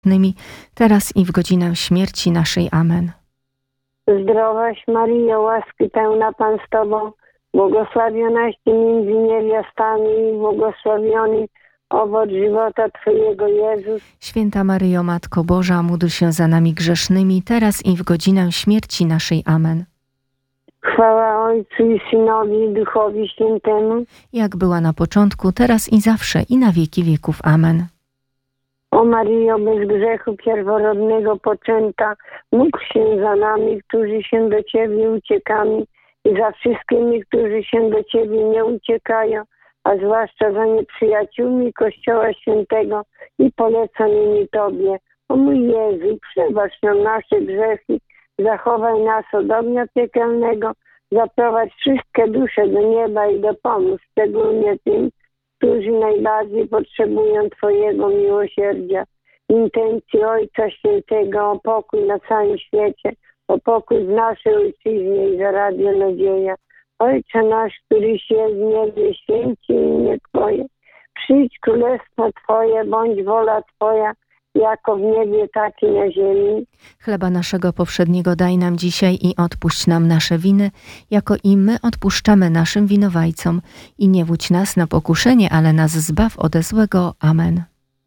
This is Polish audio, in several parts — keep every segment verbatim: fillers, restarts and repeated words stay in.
teraz i w godzinę śmierci naszej. Amen. Zdrowaś Maryjo, łaski pełna Pan z Tobą, błogosławionaś Ty między niewiastami i błogosławiony owoc żywota Twojego, Jezus. Święta Maryjo, Matko Boża, módl się za nami grzesznymi, teraz i w godzinę śmierci naszej. Amen. Chwała Ojcu i Synowi i Duchowi Świętemu, jak była na początku, teraz i zawsze, i na wieki wieków. Amen. O Maryjo, bez grzechu pierworodnego poczęta, módl się za nami, którzy się do Ciebie uciekamy, i za wszystkimi, którzy się do Ciebie nie uciekają, a zwłaszcza za nieprzyjaciółmi Kościoła Świętego i polecanymi Tobie. O mój Jezu, przebacz nam nasze grzechy, zachowaj nas od ognia piekielnego, zaprowadź wszystkie dusze do nieba i dopomóż szczególnie tym, którzy najbardziej potrzebują Twojego miłosierdzia. Intencji Ojca Świętego o pokój na całym świecie, o pokój w naszej ojczyźnie i za Radio Nadzieja. Ojcze nasz, któryś jest w niebie, święci imię Twoje. Przyjdź królestwo Twoje, bądź wola Twoja, jako w niebie, tak i na ziemi. Chleba naszego powszedniego daj nam dzisiaj i odpuść nam nasze winy, jako i my odpuszczamy naszym winowajcom. I nie wódź nas na pokuszenie, ale nas zbaw ode złego. Amen.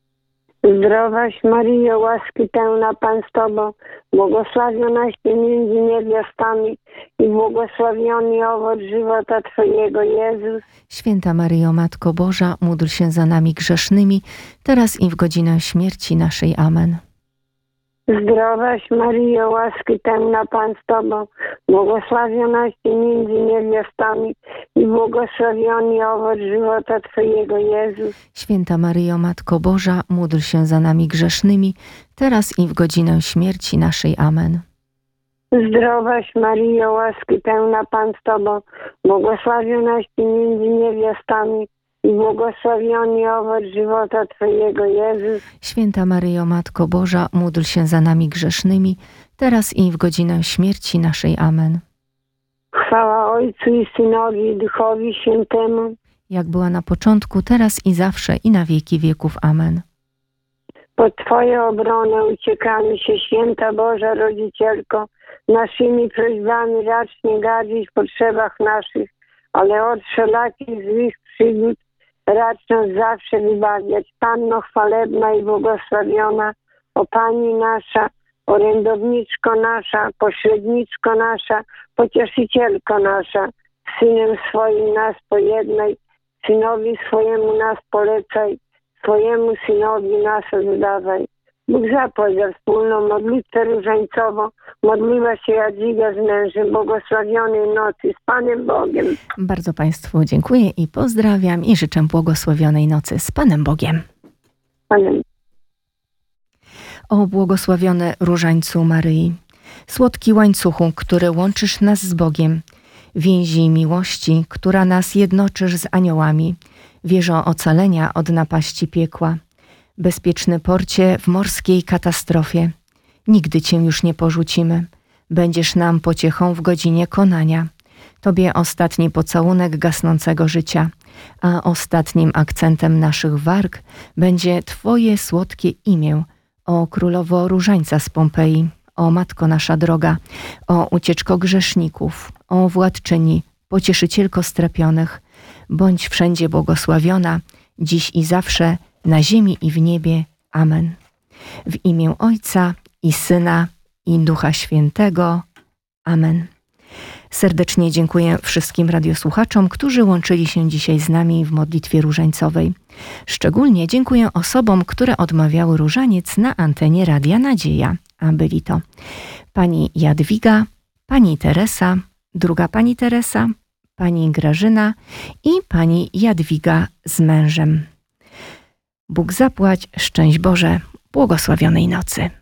Zdrowaś Maryjo, łaski pełna Pan z Tobą, błogosławionaś Ty między niewiastami i błogosławiony owoc żywota Twojego, Jezus. Święta Maryjo, Matko Boża, módl się za nami grzesznymi, teraz i w godzinę śmierci naszej. Amen. Zdrowaś Maryjo, łaski pełna Pan z Tobą, błogosławionaś Ty między niewiastami i błogosławiony owoc żywota Twojego, Jezus. Święta Maryjo, Matko Boża, módl się za nami grzesznymi, teraz i w godzinę śmierci naszej. Amen. Zdrowaś Maryjo, łaski pełna Pan z Tobą, błogosławionaś Ty między niewiastami i błogosławiony owoc żywota Twojego, Jezus. Święta Maryjo, Matko Boża, módl się za nami grzesznymi, teraz i w godzinę śmierci naszej. Amen. Chwała Ojcu i Synowi i Duchowi Świętemu, jak była na początku, teraz i zawsze, i na wieki wieków. Amen. Pod Twoją obronę uciekamy się, Święta Boża Rodzicielko. Naszymi prośbami racz nie gardzić w potrzebach naszych, ale od wszelakich złych przygód racz nas zawsze wybawiać. Panno chwalebna i błogosławiona, o Pani nasza, orędowniczko nasza, pośredniczko nasza, pocieszycielko nasza, Synem swoim nas pojednaj, Synowi swojemu nas polecaj, swojemu Synowi nas oddawaj. Bóg zapłać za wspólną modlitwę różańcową, modliła się Jadwiga z mężem, błogosławionej nocy z Panem Bogiem. Bardzo Państwu dziękuję i pozdrawiam i życzę błogosławionej nocy z Panem Bogiem. Panem. O błogosławiony różańcu Maryi, słodki łańcuchu, który łączysz nas z Bogiem, więzi miłości, która nas jednoczysz z aniołami, wieżo ocalenia od napaści piekła, bezpieczny porcie w morskiej katastrofie. Nigdy Cię już nie porzucimy. Będziesz nam pociechą w godzinie konania. Tobie ostatni pocałunek gasnącego życia, a ostatnim akcentem naszych warg będzie Twoje słodkie imię, o Królowo Różańca z Pompeji, o Matko nasza droga, o ucieczko grzeszników, o Władczyni, pocieszycielko strapionych. Bądź wszędzie błogosławiona, dziś i zawsze, na ziemi i w niebie. Amen. W imię Ojca i Syna i Ducha Świętego. Amen. Serdecznie dziękuję wszystkim radiosłuchaczom, którzy łączyli się dzisiaj z nami w modlitwie różańcowej. Szczególnie dziękuję osobom, które odmawiały różaniec na antenie Radia Nadzieja, a byli to pani Jadwiga, pani Teresa, druga pani Teresa, pani Grażyna i pani Jadwiga z mężem. Bóg zapłać, szczęść Boże, błogosławionej nocy.